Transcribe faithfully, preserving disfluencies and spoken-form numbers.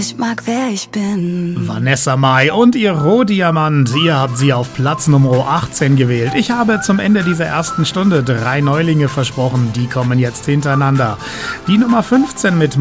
Ich mag, wer ich bin. Vanessa Mai und ihr Rohdiamant. Ihr habt sie auf Platz Nummer achtzehn gewählt. Ich habe zum Ende dieser ersten Stunde drei Neulinge versprochen. Die kommen jetzt hintereinander. Die Nummer fünfzehn mit